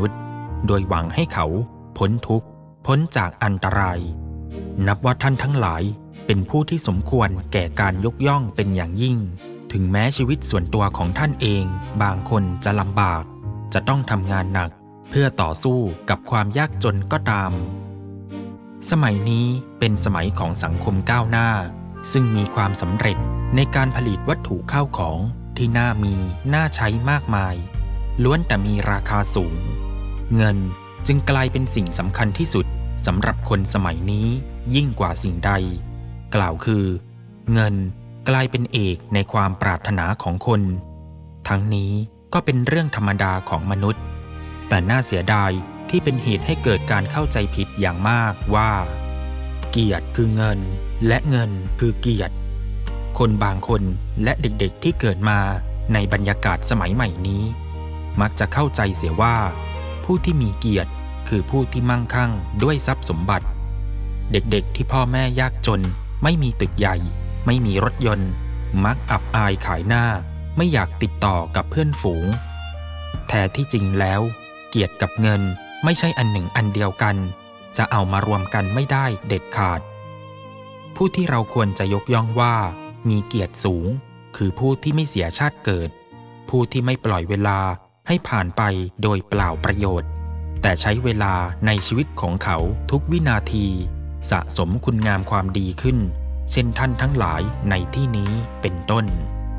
นุษย์โดยหวังให้เขาพ้นทุกข์พ้นจากอันตรายนับว่าท่านทั้งหลายเป็นผู้ที่สมควรแก่การยกย่องเป็นอย่างยิ่งถึงแม้ชีวิตส่วนตัวของท่านเองบางคนจะลำบากจะต้องทำงานหนักเพื่อต่อสู้กับความยากจนก็ตามสมัยนี้เป็นสมัยของสังคมก้าวหน้าซึ่งมีความสำเร็จในการผลิตวัตถุข้าวของที่น่ามีน่าใช้มากมายล้วนแต่มีราคาสูงเงินจึงกลายเป็นสิ่งสำคัญที่สุดสำหรับคนสมัยนี้ยิ่งกว่าสิ่งใดกล่าวคือเงินกลายเป็นเอกในความปรารถนาของคนทั้งนี้ก็เป็นเรื่องธรรมดาของมนุษย์แต่น่าเสียดายที่เป็นเหตุให้เกิดการเข้าใจผิดอย่างมากว่าเกียรติคือเงินและเงินคือเกียรติคนบางคนและเด็กๆที่เกิดมาในบรรยากาศสมัยใหม่นี้มักจะเข้าใจเสียว่าผู้ที่มีเกียรติคือผู้ที่มั่งคั่งด้วยทรัพย์สมบัติเด็กๆที่พ่อแม่ยากจนไม่มีตึกใหญ่ไม่มีรถยนต์มักอับอายขายหน้าไม่อยากติดต่อกับเพื่อนฝูงแท้ที่จริงแล้วเกียรติกับเงินไม่ใช่อันหนึ่งอันเดียวกันจะเอามารวมกันไม่ได้เด็ดขาดผู้ที่เราควรจะยกย่องว่ามีเกียรติสูงคือผู้ที่ไม่เสียชาติเกิดผู้ที่ไม่ปล่อยเวลาให้ผ่านไปโดยเปล่าประโยชน์แต่ใช้เวลาในชีวิตของเขาทุกวินาทีสะสมคุณงามความดีขึ้นเช่นท่านทั้งหลายในที่นี้เป็นต้น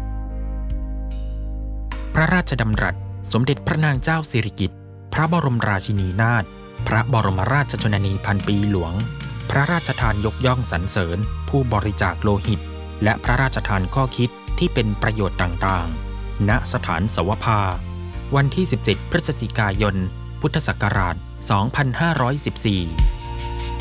พระราชดำรัสสมเด็จพระนางเจ้าสิริกิติ์พระบรมราชินีนาถพระบรมราชชนนีพันปีหลวงพระราชทานยกย่องสรรเสริญผู้บริจาคโลหิตและพระราชทานข้อคิดที่เป็นประโยชน์ต่างๆณสถานสวภาวันที่17 พฤศจิกายน พุทธศักราช 2514